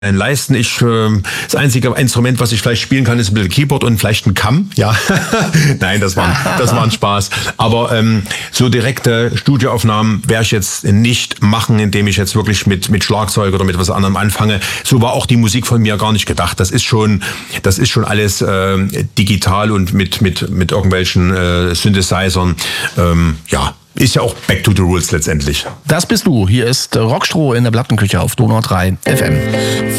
leisten. Das einzige Instrument, was ich vielleicht spielen kann, ist ein bisschen Keyboard und vielleicht ein Kamm. Ja, nein, das war ein Spaß. Aber so direkte Studioaufnahmen werde ich jetzt nicht machen, indem ich jetzt wirklich mit Schlagzeug oder mit was anderem anfange. So war auch die Musik von mir gar nicht gedacht. Das ist schon alles digital und mit irgendwelchen Synthesizern. Ja. Ist ja auch back to the rules letztendlich. Das bist du. Hier ist Rockstroh in der Plattenküche auf Donau 3 FM.